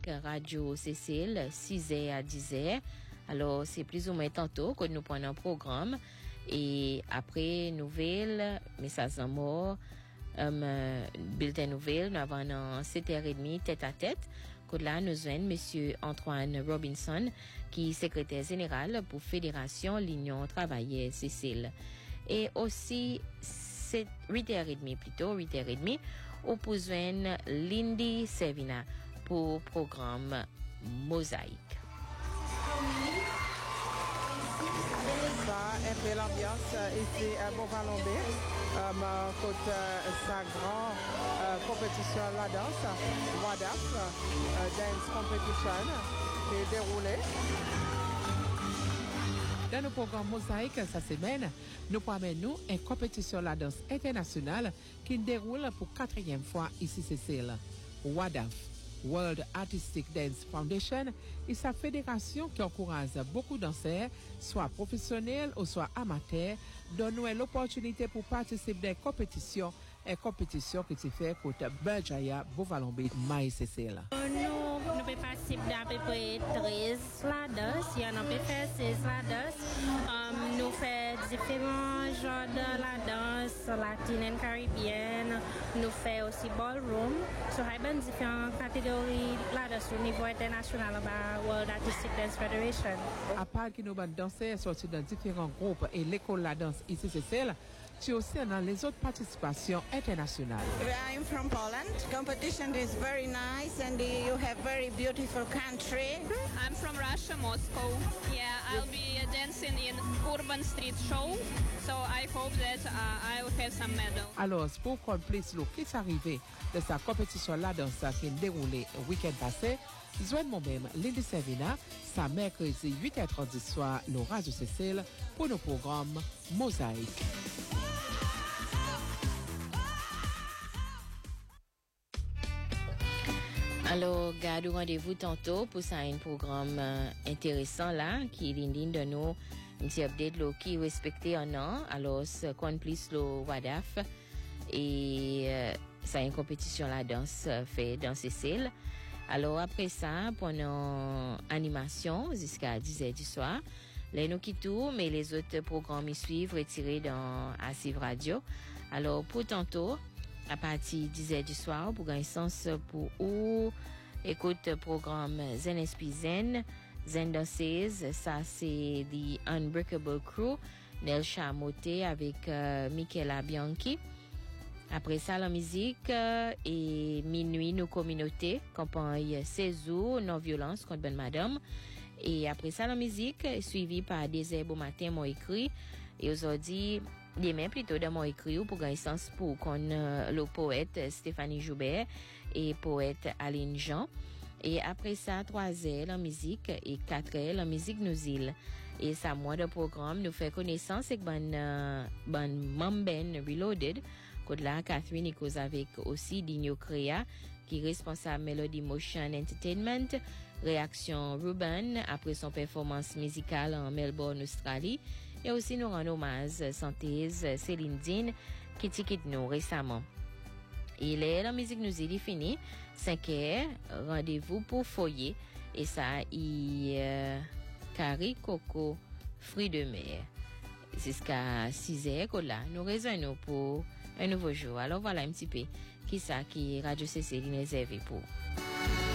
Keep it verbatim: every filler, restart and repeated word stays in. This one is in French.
avec Radio Cécile, six heures à dix heures. Alors, c'est plus ou moins tantôt que nous prenons un programme. Et après, nouvelles, messages en mort, um, bulletin nouvelles, nous avons un sept heures trente tête à tête. Que là, nous avons M. Antoine Robinson, qui est secrétaire général pour Fédération l'Union Travailleurs Cécile. Et aussi, c'est huit heures trente plutôt, huit heures trente, au besoin Lindy Servina pour programme Mosaïque. Ça, un peu l'ambiance ici à Beauvalombe, euh, côté sa grande euh, compétition la danse, WADAF, euh, Dance Competition, qui est déroulée. Dans le programme Mosaïque cette semaine, nous promenons une compétition la danse internationale qui déroule pour quatrième fois ici Cécile. WADAF, World Artistic Dance Foundation, est sa fédération qui encourage beaucoup de danseurs, soit professionnels ou soit amateurs, donne-nous l'opportunité pour participer à des compétitions, et compétitions qui se fait côté Berjaya, Beauvalombe, Maï Cécile. Nous, nous pouvons participer à peu près treize la danse, il y en a peut faire seize la danse. Um, nous faisons différents genres de la danse, latine et caribéenne. Nous faisons aussi ballroom. So, il y a différentes catégories la danse au niveau international de World Artistic Dance Federation. À part que nous avons dansé sortis dans différents groupes et l'école la danse ici Cécile, tu aussi dans les autres participations internationales. I'm from Poland. Competition is very nice and you have very beautiful country. I'm from Russia, Moscow. Yeah, I'll be dancing in urban street show. So I hope that uh, I will have some medal. Alors, pour qu'on puisse le qui s'est arrivé de sa compétition la danse qui est déroulée le week-end passé, joignez moi-même Lindy Servina, sa mercredi huit heures trente du soir, le Radio Cécile, pour nos programmes Mosaïque. Alors, gardez rendez-vous tantôt pour ça un programme euh, intéressant là, qui est l'indine de nous, un petit update là, qui respecté un an. Alors, ce qu'on plus le WADAF et euh, ça une compétition la danse euh, fait dans Cécile. Alors, après ça, pendant animation jusqu'à dix heures du soir, là, nous quittons, mais les autres programmes y suivent retirés dans Assive Radio. Alors, pour tantôt, à partir de dix heures du soir, pour gagner sens pour ou écoute programme Zen S P Zen, Zen Danseuse, ça c'est The Unbreakable Crew, Nelsha Moté avec euh, Michaela Bianchi. Après ça, la musique euh, et minuit, nos communautés, campagne Césou, non-violence contre bonne madame. Et après ça, la musique, suivie par des herbes au matin, m'ont écrit. Et aujourd'hui, demain plutôt, dans mon écrit, pour gagner sens pour qu'on euh, le poète Stéphanie Joubert et poète Aline Jean. Et après ça, trois heures, la musique et quatre heures, la musique nous île. Et ça, moi, de programme, nous fait connaissance avec ban, euh, ban Mamben Reloaded. Côte là, Catherine est cause avec aussi Digno Créa, qui est responsable Melody Motion Entertainment, réaction Ruben après son performance musicale en Melbourne, Australie. Et aussi nous rendons hommage Santéze Céline Dion, qui quitte nous récemment. Et là, la musique nous est finie. cinq heures, rendez-vous pour Foyer. Et ça, il euh, Carré Coco, fruits de mer. Jusqu'à six heures, là, nous raisonnons pour un nouveau jour. Alors voilà un petit peu qui ça qui Radio C C réservé pour.